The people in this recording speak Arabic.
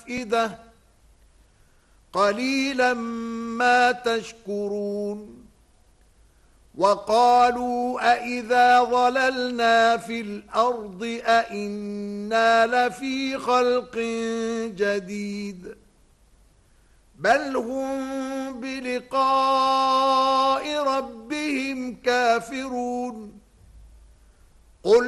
الأفئدة قليلا ما تشكرون وقالوا أإذا ضللنا في الأرض أإنا لفي خلق جديد بل هم بلقاء ربهم كافرون قل